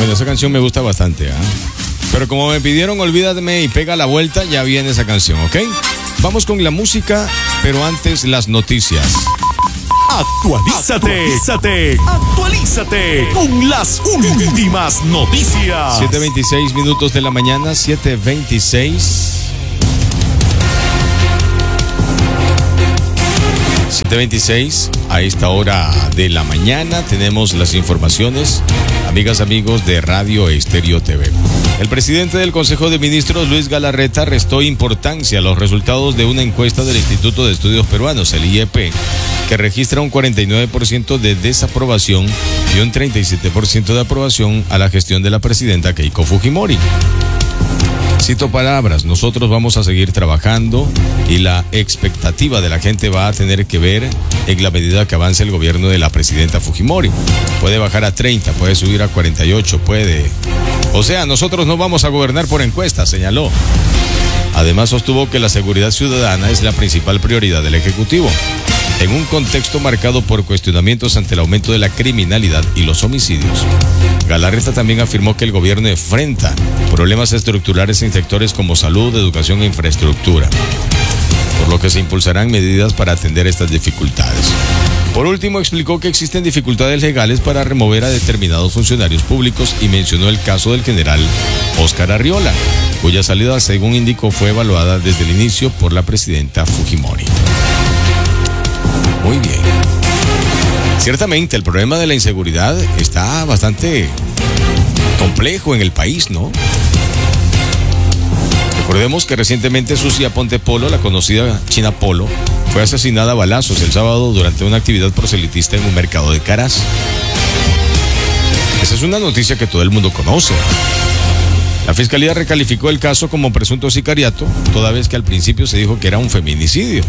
Bueno, esa canción me gusta bastante, ¿ah? Pero como me pidieron Olvídame y Pega la Vuelta, ya viene esa canción, ¿ok? Vamos con la música, pero antes las noticias. Actualízate con las últimas noticias. 7:26 minutos de la mañana, 7:26. 7:26, a esta hora de la mañana tenemos las informaciones, amigas, amigos de Radio Estéreo TV. El presidente del Consejo de Ministros, Luis Galarreta, restó importancia a los resultados de una encuesta del Instituto de Estudios Peruanos, el IEP, que registra un 49% de desaprobación y un 37% de aprobación a la gestión de la presidenta Keiko Fujimori. Cito palabras: nosotros vamos a seguir trabajando y la expectativa de la gente va a tener que ver en la medida que avance el gobierno de la presidenta Fujimori. Puede bajar a 30, puede subir a 48, puede... O sea, nosotros no vamos a gobernar por encuestas, señaló. Además, sostuvo que la seguridad ciudadana es la principal prioridad del Ejecutivo. En un contexto marcado por cuestionamientos ante el aumento de la criminalidad y los homicidios, Galarreta también afirmó que el gobierno enfrenta problemas estructurales en sectores como salud, educación e infraestructura, por lo que se impulsarán medidas para atender estas dificultades. Por último, explicó que existen dificultades legales para remover a determinados funcionarios públicos y mencionó el caso del general Óscar Arriola, cuya salida, según indicó, fue evaluada desde el inicio por la presidenta Fujimori. Muy bien. Ciertamente, el problema de la inseguridad está bastante complejo en el país, ¿no? Recordemos que recientemente Sucia Ponte Polo, la conocida China Polo, fue asesinada a balazos el sábado durante una actividad proselitista en un mercado de Caraz. Esa es una noticia que todo el mundo conoce. La fiscalía recalificó el caso como presunto sicariato, toda vez que al principio se dijo que era un feminicidio.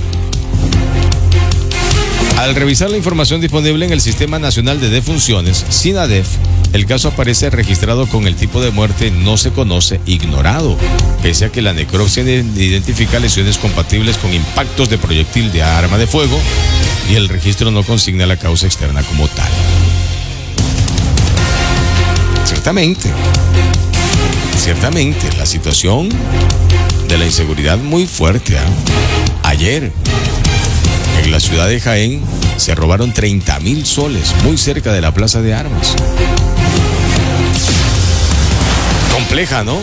Al revisar la información disponible en el Sistema Nacional de Defunciones, SINADEF, el caso aparece registrado con el tipo de muerte no se conoce, ignorado, pese a que la necropsia identifica lesiones compatibles con impactos de proyectil de arma de fuego y el registro no consigna la causa externa como tal. Ciertamente, la situación de la inseguridad muy fuerte, ¿eh? Ayer, en la ciudad de Jaén, se robaron 30,000 soles muy cerca de la Plaza de Armas. Compleja, ¿no?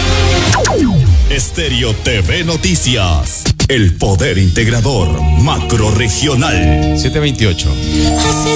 Estéreo TV Noticias, el poder integrador macrorregional. 7:28.